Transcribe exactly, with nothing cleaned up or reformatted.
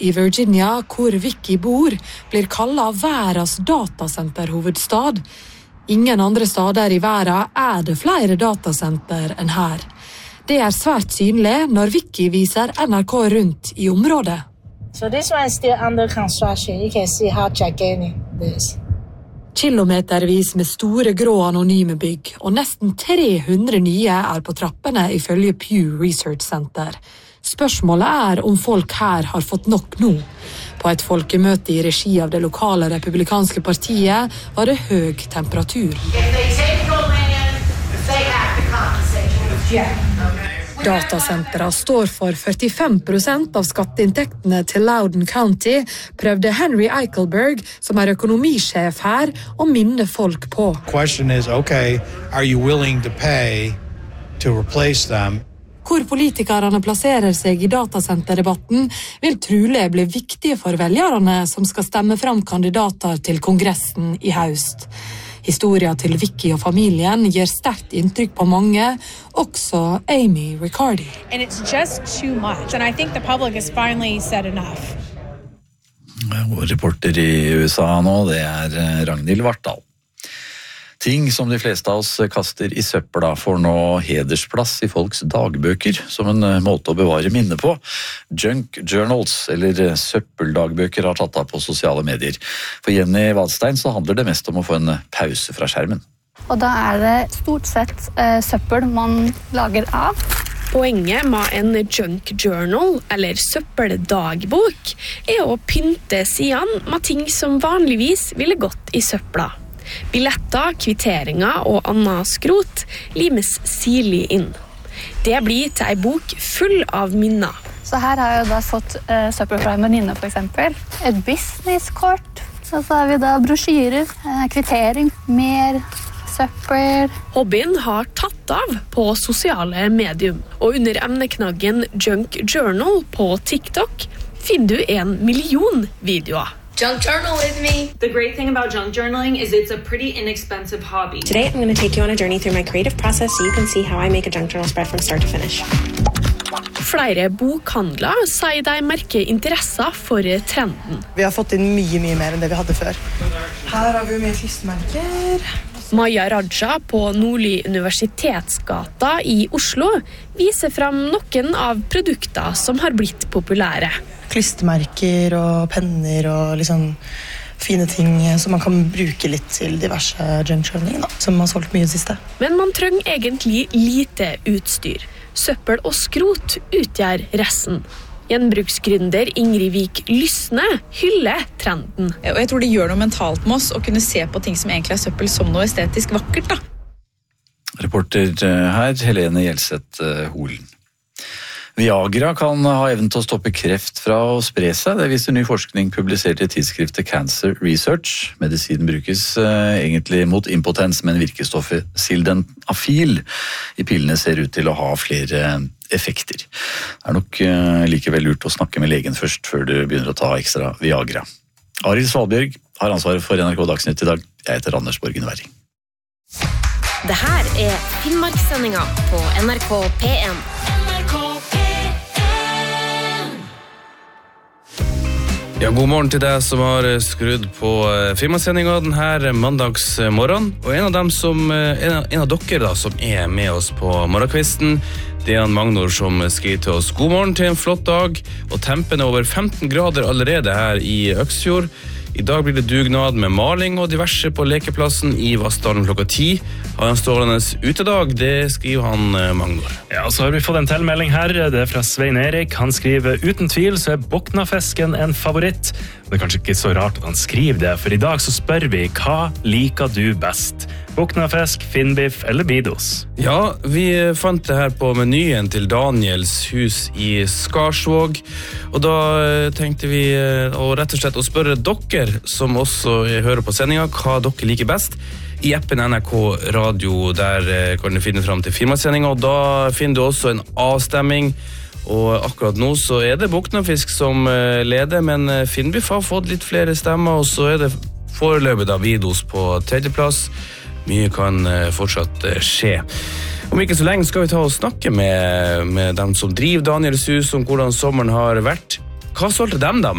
i Virginia, hvor Vicky bor, blir kallet verdens datasenterhovedstad. Ingen andre steder i verden er det flere datasenter enn her. Det er svært synlig når Vicky viser N R K rundt i området. So this one is still under construction. You can see how gigantic it is. Kilometervis med store grå anonyme bygg, og nesten tre hundre nye er på trappene ifølge Pew Research Center. Spørsmålet er om folk her har fått nok nå. På et folkemøte i regi av det lokale republikanske partiet var det høy temperatur. Datasentra står for førtifem prosent av skatteinntektene til Loudoun County, prøvde Henry Eichelberg, som er økonomisjef her, å minne folk på. Question is, okay, are you willing to pay to replace them? Hvor politikerne plasserer seg i datasenterdebatten vil trolig bli viktige for velgerne som skal stemme fram kandidater til kongressen i høst. Historien til Vicky og familien gir sterkt inntrykk på mange, også Amy Riccardi. And it's just too much, and I think the public has finally said enough. Vår reporter i U S A nå, det er Ragnhild Vartdal. Ting som de fleste av oss kaster i søpla får nå hedersplass i folks dagbøker som en måte å bevare minne på. Junk journals, eller søppeldagbøker, har tatt av på sosiale medier. For Jenny Vadstein så handler det mest om å få en pause fra skjermen. Og da er det stort sett eh, søppel man lager av. Poenget med en junk journal, eller søppeldagbok, er å pynte sidene med ting som vanligvis ville gått i søpla. Billetter, kvitteringer og annet skrot limes sirlig inn. Det blir til en bok full av minner. Så her har jeg da fått eh, søppel fra en venninne for eksempel. Et businesskort, og så har vi da brosjyrer, eh, kvittering, mer søppel. Hobbyen har tatt av på sosiale medium, og under emneknaggen Junk Journal på TikTok finner du en million videoer. Junk journal with me. The great thing about junk journaling is it's a pretty inexpensive hobby. Today I'm going to take you on a journey through my creative process so you can see how I make a junk journal spread from start to finish. Flere bokhandler sier de merker interesser for trenden. Vi har fått inn mye, mye mer enn det vi hadde før. Her har vi mye klistremerker. Maja Raja på Nordli Universitetsgata i Oslo viser frem noen av produkter som har blitt populære. Klistremerker og penner og liksom fine ting som man kan bruke litt til diverse junk-journaling, som har solgt mye siste. Men man trenger egentlig lite utstyr. Søppel og skrot utgjør resten. Gjenbruksgründer Ingrid Vik Lysne hyller trenden. Og jeg tror det gjør noe mentalt med oss å kunne se på ting som egentlig er søppel som noe estetisk vakkert. Da. Reporter her, Helene Gjelseth Holen. Viagra kan ha evnen til å stoppe kreft fra å spre seg. Det viser ny forskning publisert i tidsskriftet Cancer Research. Medisinen brukes eh, egentlig mot impotens, men virkestoffet sildenafil i pillene ser ut til å ha flere effekter. Det er nok eh, likevel lurt å snakke med legen først, før du begynner å ta ekstra Viagra. Arild Svalbjørg har ansvaret for N R K Dagsnytt i dag. Jeg heter Anders Borgen Werring. Det her er Finnmarkssendinga på N R K P en. Ja, god morgen til deg som har skrudd på Finnmarkssendinga denne mandagsmorgen. Og en av dem som, en av, en av dere da, som er med oss på morgenkvisten, det er han Magnor som skriver til oss. God morgen til en flott dag, og tempen er over femten grader allerede her i Øksfjord. I dag blir det dugnad med maling og diverse på lekeplassen i Vassdalen klokka ti. Har en strålende utedag, det skriver han Magnor. Ja, så har vi fått en tilmelding her, det er fra Svein Erik. Han skriver, uten tvil så er boknafisken en favoritt. Det er kanskje ikke så rart at han skriver det, for i dag så spør vi, hva liker du best? Boknafisk, finnbiff eller bidos? Ja, vi fant det her på menyen til Daniels hus i Skarsvåg, og da tenkte vi å rett og slett å spørre dere, som også hører på sendinga, hva dere liker best. I appen N R K Radio, der kan du finne frem til firmasendinga, og da finner du også en avstemming. Og akkurat nå så er det boknafisk som leder, men Finnbiff har fått litt flere stemmer, og så er det foreløpig da Bidos på tredjeplass. Mye kan fortsatt skje. Om ikke så lenge skal vi ta og snakke med, med dem som driver Daniels hus, om hvordan sommeren har vært. Hva solgte dem da